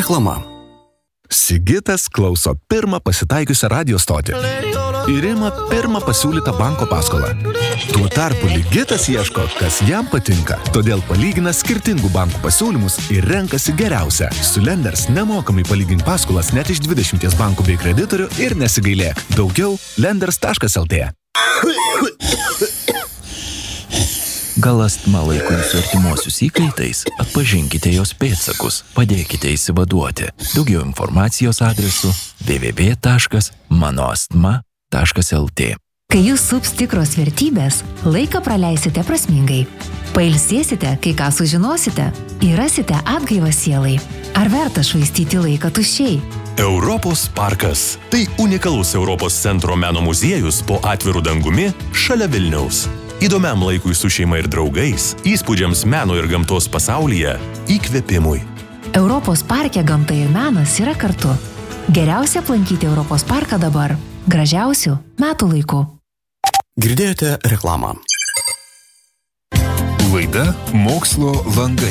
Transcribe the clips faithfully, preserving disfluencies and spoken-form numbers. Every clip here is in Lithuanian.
Reklama. Sigitas klauso pirmą pasitaikiusią radio stotį ir ima pirmą pasiūlytą banko paskolą. Tuo tarpu Ligitas ieško, kas jam patinka, todėl palygina skirtingų bankų pasiūlymus ir renkasi geriausią. Su Lenders nemokamai palygink paskolas net iš dvidešimties bankų bei kreditorių ir nesigailėk. Daugiau lenders taškas el tė. Gal astma laiko jūsų artimuosius įkaitais? Atpažinkite jos pėdsakus, padėkite įsivaduoti. Daugiau informacijos adresu w w w taškas mano astma taškas el tė. Kai jūs sups tikros vertybės, laiką praleisite prasmingai. Pailsėsite, kai ką sužinosite, ir rasite atgaivą sielai. Ar verta švaistyti laiką tuščiai? Europos parkas. Tai unikalus Europos centro meno muziejus po atviru dangumi šalia Vilniaus. Įdomiam laikui su šeima ir draugais, įspūdžiams meno ir gamtos pasaulyje, įkvėpimui. Europos parke gamta ir menas yra kartu. Geriausia aplankyti Europos parką dabar. Gražiausių metų laikų. Girdėjote reklamą. Laida Mokslo langai.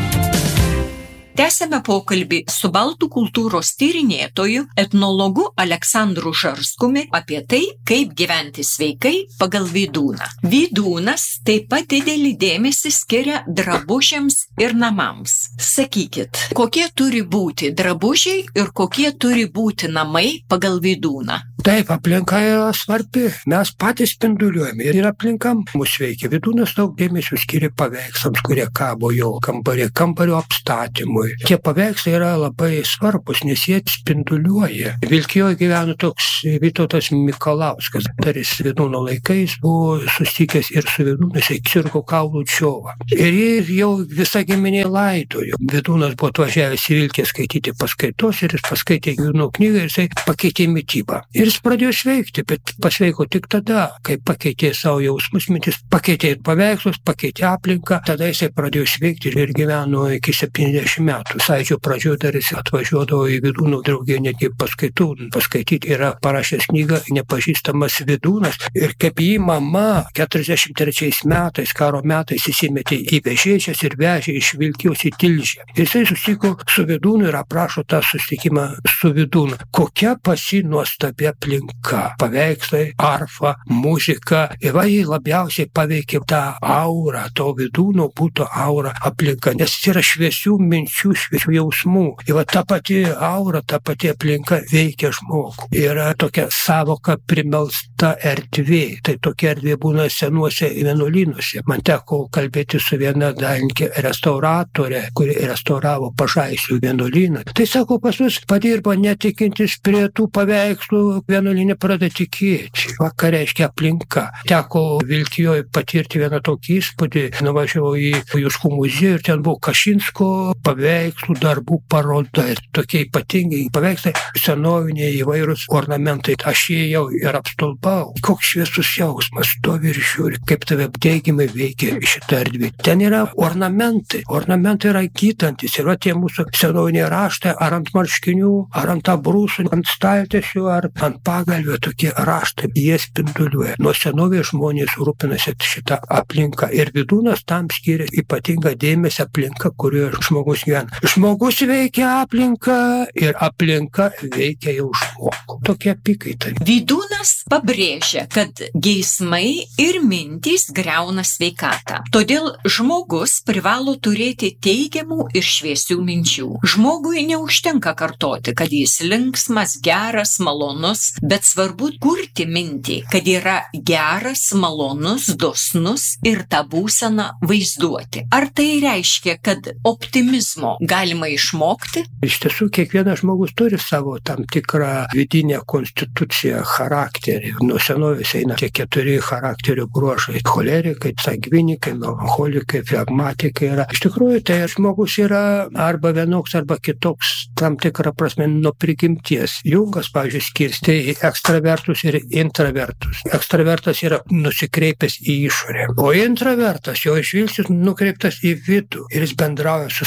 Tęsėme pokalbį su baltų kultūros tyrinėtoju, etnologu Aleksandru Žarskumi apie tai, kaip gyventi sveikai pagal Vydūną. Vydūnas taip pat didelį dėmesį skiria drabužiams ir namams. Sakykit, kokie turi būti drabužiai ir kokie turi būti namai pagal Vydūną? Taip, aplinka yra svarbi. Mes patys spinduliuojame ir aplinka mus veikia. Vydūnas daug dėmesio skiria paveikslams, kurie kabo jo kambarė, kambario apstatymui. Tie paveikslai yra labai svarbus, nes jie spinduliuoja. Vilkijoje gyveno toks Vytautas Mikalauskas. Dar jis Vydūno laikais buvo susitikęs ir su Vydūnas į cirko kaulų čiovą. Ir jis jau visą giminė laidojo. Vydūnas buvo atvažiavęs į Vilkę skaityti paskaitos ir jis paskaitė Vydūno knygą ir jisai pakeitė mitybą. Ir jis pradėjo sveikti, bet pasveiko tik tada, kai pakeitė savo jausmus, mintis, pakeitė ir paveikslus, pakeitė aplinką, tada jisai pradėjo sveikti ir gyveno iki septyniasdešimt metų. Sąjūdžio pradžioje dar jis atvažiuodavo į Vydūno draugiją netgi paskaitų, paskaityti yra parašęs knygą Nepažįstamas Vydūnas ir kaip jį mama keturiasdešimt trečiais metais, karo metais įsimetė į vežėčias ir vežė iš Vilkijos į Tilžę. Ir jisai susitiko su Vydūnu ir aprašo tą susitikimą su Vydūnu. Kokia pasi nuostabi aplinka, paveikslai, arfa, muzika. Ir va, jį labiausiai paveikė tą aurą, to Vydūno būto aurą aplinka, nes jis yra šviesių minčių, šviesių jausmų. Ir va, ta pati aura, ta pati aplinka veikia žmogų. Yra tokia savoka primelsta erdvė. Tai tokia erdvė būna senuose vienuolynuose. Man teko kalbėti su viena dailininkė restauratorė, kuri restauravo Pažaislių vienuolyną. Tai sako, pas mus padirba netikintis prie tų paveikslų, vienuolinė pradeda tikėti. Va, ką reiškia aplinka. Teko Vilkijoje patirti vieną tokį įspūdį. Nuvažiavau į Juškų muziejų ir ten buvo Kašinsko paveikslų darbų paroda. Ir tokie ypatingai paveikslai, senoviniai įvairūs ornamentai. Aš ėjau ir apstulbau. Koks šviesus jausmas, stovi ir žiūri, kaip tave teigiamai veikia šitą erdvę. Ten yra ornamentai. Ornamentai yra gydantis. Ir va, tie mūsų senoviniai raštai ar ant marškinių, ar ant abrūsų, ant staltiesių, ar ant pagalvio tokie raštai, jie spinduliuoja. Nuo senovės žmonės rūpinasi šitą aplinką ir Vydūnas tam skiria ypatingą dėmesį aplinką, kurioje žmogus gyvena. Žmogus veikia aplinką ir aplinka veikia jau žmogų. Tokie apykaitai. Vydūnas pabrėžia, kad geismai ir mintys griauna sveikatą. Todėl žmogus privalo turėti teigiamų ir šviesių minčių. Žmogui neužtenka kartoti, kad jis linksmas, geras, malonus, bet svarbu kurti mintį, kad yra geras, malonus, dosnus ir tą būseną vaizduoti. Ar tai reiškia, kad optimizmo galima išmokti? Iš tiesų, kiekvienas žmogus turi savo tam tikrą vidinę konstituciją, charakterį. Nuo senovės eina tie keturi charakterio bruožai. Cholerikai, sangvinikai, melancholikai, flegmatikai yra. Iš tikrųjų, tai žmogus yra arba vienoks, arba kitoks tam tikrą prasme nuo prigimties. Jungas, pavyzdžiui, skirstė į ekstravertus ir intravertus. Ekstravertas yra nusikreipęs į išorę, o intravertas, jo žvilgsnis nukreiptas į vidų ir jis bendrauja su savo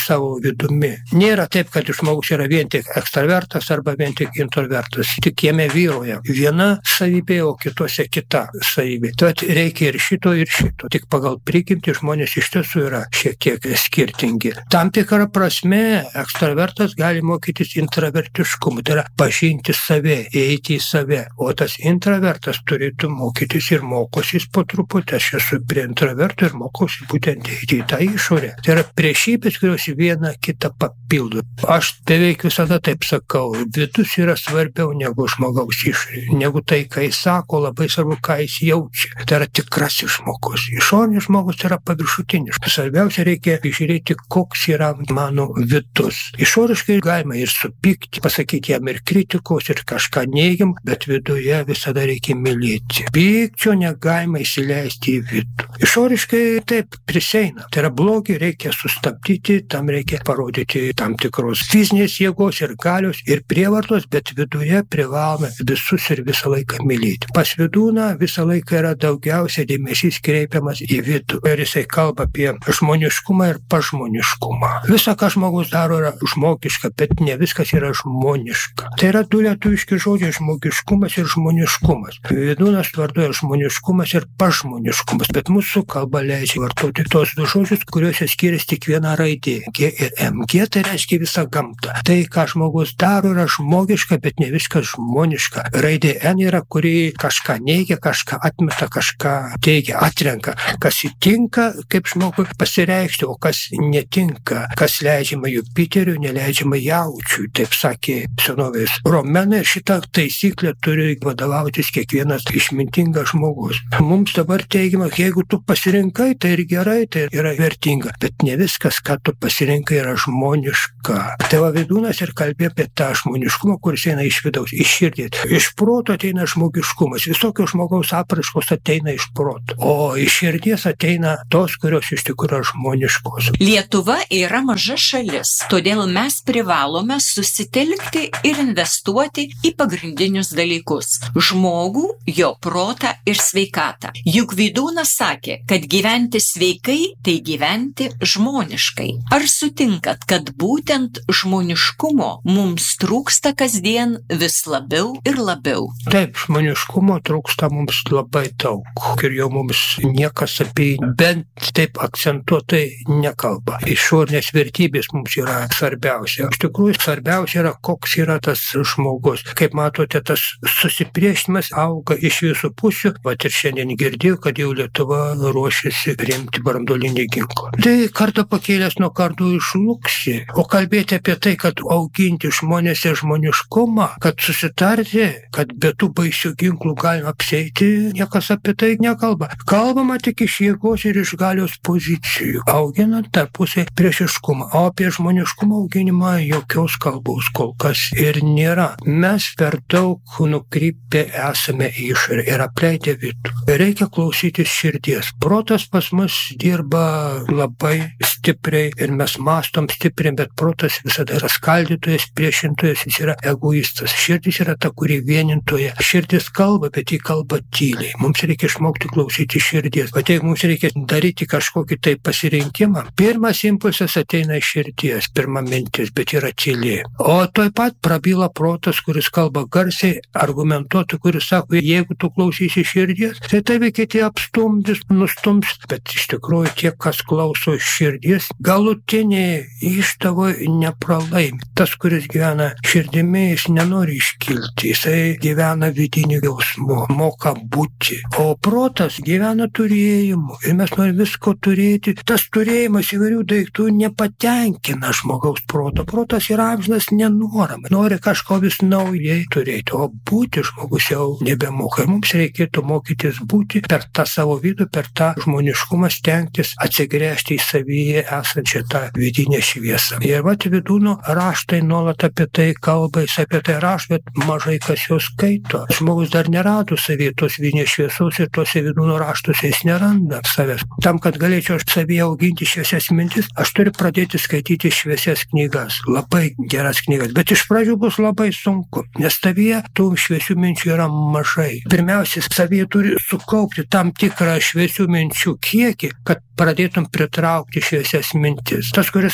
vidumi. Nėra taip, kad žmogus yra vien tik ekstravertas arba vien tik introvertas. Tik jame vyroja viena savybė, o kitose kita savybė. Tad reikia ir šito, ir šito. Tik pagal prigimtį žmonės iš tiesų yra šiek tiek skirtingi. Tam tikrą prasme ekstravertas gali mokytis intravertiškumu, tai yra pažinti save, eiti į save. O tas intravertas turėtų mokytis ir mokosis po truputį. Aš esu prie intravertų ir mokosi būtent eiti į tą išorę. Tai yra priešybės, kurios viena kitą papildo. Aš beveik visada taip sakau, vidus yra svarbiau negu žmogaus išorė. Negu tai, ką jis sako, labai svarbu, ką jis jaučia. Tai yra tikrasis žmogus. Išorinis žmogus yra paviršutinis. Svarbiausia, reikia žiūrėti, koks yra mano vidus. Išoriškai galima ir supykti, pasakyti jam ir kritikos, ir kažką neigiam, bet viduje visada reikia mylėti. Pykčio negalima įsileisti į vidų. Išoriškai taip priseina. Tai yra blogi, reikia sustabdyti, tam reikia parodyti tam tikros fizinės jėgos ir galios ir prievartos, bet viduje privalome visus ir visą laiką mylėti. Pas Vidūną visą laiką yra daugiausia dėmesys kreipiamas į vidų. Ir jisai kalba apie žmoniškumą ir pažmoniškumą. Visa, ką žmogus daro, yra žmogiška, bet ne viskas yra žmoniška. Tai yra du lietuviški žodžiai - žmogiškumas ir žmoniškumas. Vidūnas vartoja žmoniškumas ir pažmoniškumas, bet mūsų kalba leidžia vartoti tos du žodžius, kuriuose skiriasi tik viena raidė - G ir M. G tai reiškia visą gamtą. Tai, ką žmogus daro, yra žmogiška, bet ne viskas žmoniška. Raidė N yra, kuri kažką neigia, kažką atmeta, kažką teigia, atrenka. Kas įtinka, kaip žmogui pasireikšti, o kas netinka, kas leidžiama Jupiteriui, neleidžiama Jaučiui, taip sakė senovės romenai. Šitą taisyklę turi vadovautis kiekvienas išmintingas žmogus. Mums dabar teigiama, jeigu tu pasirinkai, tai ir gerai, tai yra vertinga, bet ne viskas, ką tu pasirinkai, yra žmoniška. Tai va Vidūnas ir kalbė apie tą žmoniškumą, kuris eina iš vidaus, iš širdies. Iš proto ateina žmogiškumas, visokio žmogaus apraiškos ateina iš proto, o iš širdies ateina tos, kurios iš tikrųjų yra žmoniškos. Lietuva yra maža šalis, todėl mes privalome susitelkti ir investuoti į pagrindinius dalykus - žmogų, jo protą ir sveikatą. Juk Vidūnas sakė, kad gyventi sveikai tai gyventi žmoniškai. Ar sutinkat, kad būtent žmoniškumo mums trūksta kasdien vis labiau ir labiau? Taip, žmoniškumo trūksta mums labai daug. Ir jau mums niekas apie jį bent taip akcentuotai nekalba. Išorinės vertybės mums yra svarbiausia. Iš tikrųjų, svarbiausia yra, koks yra tas žmogus. Kaip matote, tas susipriešinimas auga iš visų pusių. Vat ir šiandien girdėjau, kad jau Lietuva ruošiasi priimti branduolinį ginklą. Tai kartą pakėlęs nuo kartų išluksi. O kalbėti apie tai, kad auginti žmonėse žmoniškumą, kad susitarti, kad be tų baisių ginklų galima apsieiti, niekas apie tai nekalba. Kalbama tik iš jėgos ir iš galios pozicijų, auginant tarpusai priešiškumą. O apie žmoniškumą auginimą jokios kalbos kol kas ir nėra. Mes per daug nukrypę esame į išorę ir apleidę vidų. Reikia klausytis širdies. Protas pas mus dirba labai stipriai ir mes mąstom stipriai, bet protas visada yra skaldytojas, priešintojas, jis yra egoistas. Širdis yra ta, kuri vienintoja. Širdis kalba, bet jį kalba tyliai. Mums reikia išmokti klausyti širdies. Bet jeigu mums reikia daryti kažkokį tai pasirinkimą, pirmas impulsas ateina iš širdies, pirma mintis, bet yra tyli. O toj pat prabyla protas, kuris kalba garsiai, argumentuotų, kuris sako, jeigu tu klausysi širdies, tai tave kiti apstumdys, nustums. Bet iš tikrųjų tie, kas klauso širdies, galutinė ištavo nepralaimi. Tas, kuris gyvena širdimi, jis nenori iškilti, jisai gyvena vidiniu jausmu, moka būti. O protas gyvena turėjimu ir mes norime visko turėti. Tas turėjimas įvairių daiktų nepatenkina žmogaus proto. Protas yra amžinas nenorama, nori kažko vis naujai turėti, o būti žmogus jau nebemoka. Ir mums reikėtų mokytis būti per tą savo vidų, per tą žmoniškumą, stengtis atsigręžti į savyje esančią tą vidinę šviesą. Ir vat Vidūno raštai nuolat apie tai kalba, jis apie tai rašo, bet mažai kas jos skaito. Žmogus dar nerado savyje tos vidinės šviesos ir tose Vidūno raštuose jis neranda savęs. Tam, kad galėčiau aš savyje auginti šviesias mintis, aš turiu pradėti skaityti šviesias knygas, labai geras knygas, bet iš pradžių bus labai sunku, nes tavyje tų šviesių minčių yra mažai. Pirmiausia, savyje turi sukaupti tam tikrą šviesių minčių kiekį, kad pradėtum pritraukti šviesias mintis. Tas, kuris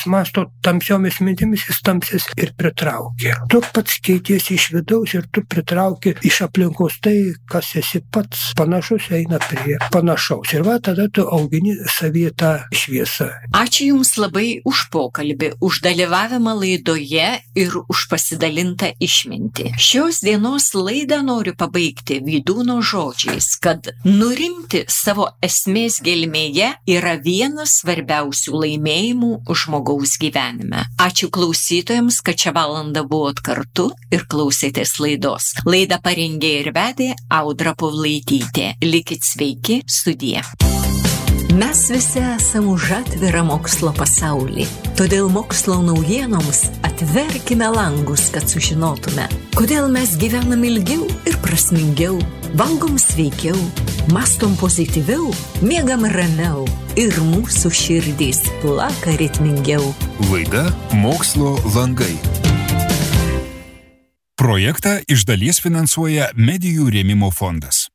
žmogus masto tamsiomis mintimis, jis tamsis ir pritraukia. Tu pats keitiesi iš vidaus ir tu pritrauki iš aplinkos tai, kas esi pats. Panašus eina prie panašaus. Ir va, tada tu augini savyje tą šviesą. Ačiū Jums labai už pokalbį, už dalyvavimą laidoje ir už pasidalintą išmintį. Šios dienos laidą noriu pabaigti Vydūno žodžiais, kad nurimti savo esmės gelmėje yra vienas svarbiausių laimėjimų žmogaus gyvenime. Ačiū klausytojams, kad šią valandą buvot kartu ir klausėtės laidos. Laidą parengė ir vedė Audra Povlaitytė. Likit sveiki, sudie. Mes visi esame už atvirą mokslo pasaulį, todėl mokslo naujienoms atverkime langus, kad sužinotume, kodėl mes gyvenam ilgiau ir prasmingiau, valgom sveikiau, mastom pozityviau, miegam ramiau ir mūsų širdys plaka ritmingiau. Laida Mokslo langai. Projektą iš dalies finansuoja Medijų rėmimo fondas.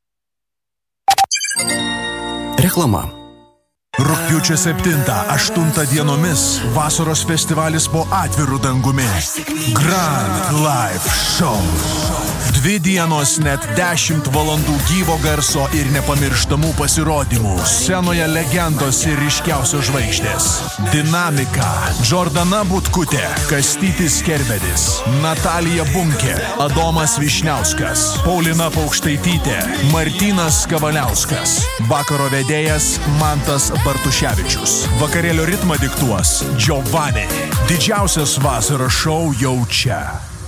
Reklama. Rugpjūčio septintą aštuntą dienomis vasaros festivalis po atviru dangumi. Grand Live Show. Dvi dienos net dešimt valandų gyvo garso ir nepamirštamų pasirodymų. Scenoje legendos ir ryškiausios žvaigždės. Dinamika. Džordana Butkutė, Kastytis Kerbedis, Natalija Bunkė, Adomas Višniauskas, Paulina Paukštaitytė, Martynas Kavaliauskas. Vakaro vedėjas Mantas Bartuševičius. Vakarėlio ritmą diktuos Giovanni. Didžiausias vasaros šou jau čia.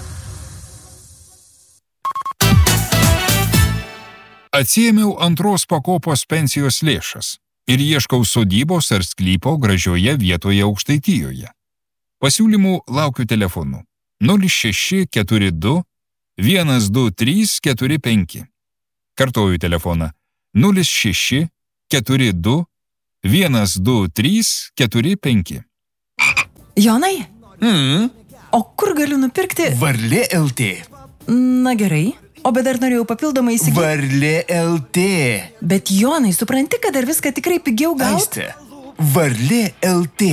Atsiėmiau antros pakopos pensijos lėšas ir ieškau sodybos ar sklypo gražioje vietoje Aukštaitijoje. Pasiūlymų laukiu telefonu nulis šeši keturi du vienas du trys keturi penki. Kartoju telefoną nulis šeši keturi du vienas du trys keturi penki. Jonai? Mm. O kur galiu nupirkti? Varlė L T. Na gerai. O bet dar norėjau papildomai įsigyti. Varlė L T. Bet Jonai, supranti, kad dar viską tikrai pigiau gaut? Aiste, Varlė L T.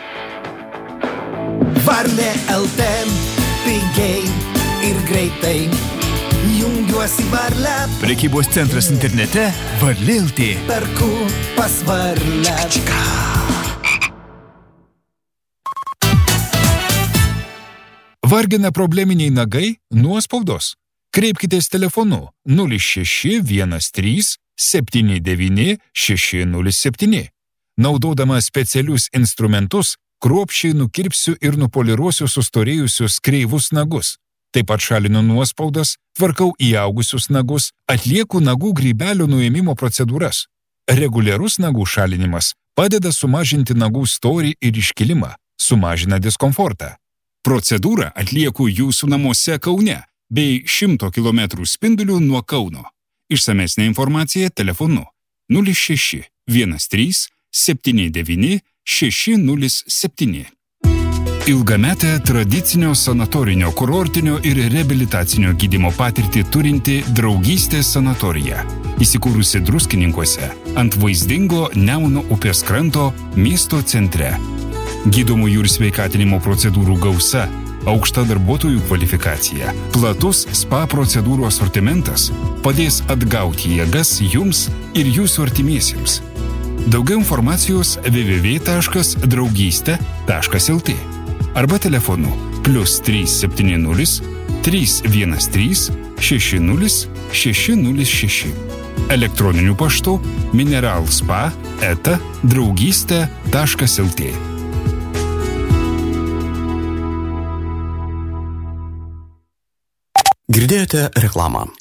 Varlė L T. Pigiai ir greitai. Jungiuosi Varlę. Prekybos centras internete Varlė L T. Perku pas Varlę. Vargina probleminiai nagai nuo spaudos. Kreipkitės telefonu nulis šeši vienas trys septyni devyni šeši nulis septyni. Naudodama specialius instrumentus, kruopščiai nukirpsiu ir nupoliruosiu sustorėjusius kreivus nagus. Taip pat šalinu nuospaudas, tvarkau įaugusius nagus, atlieku nagų grybelio nuėmimo procedūras. Reguliarus nagų šalinimas padeda sumažinti nagų storį ir iškilimą, sumažina diskomfortą. Procedūrą atlieku jūsų namuose Kaune bei šimto kilometrų spindulių nuo Kauno. Išsamesnė informacija telefonu nulis šeši vienas trys septyni devyni šeši nulis septyni. Ilgametę tradicinio sanatorinio, kurortinio ir reabilitacinio gydymo patirtį turinti Draugystės sanatorija. Įsikūrusi Druskininkuose ant vaizdingo Nemuno upės kranto miesto centre. Gydomųjų ir sveikatinimo procedūrų gausa, aukšta darbuotojų kvalifikacija, platus spa procedūrų asortimentas padės atgauti jėgas jums ir jūsų artimiesiems. Daugiau informacijos w w w taškas draugystė taškas l t arba telefonu plius trys septyni nulis trys vienas trys šeši nulis šeši nulis šeši. Elektroniniu paštu mineralspa eta draugystė taškas l t. Girdėjote reklamą.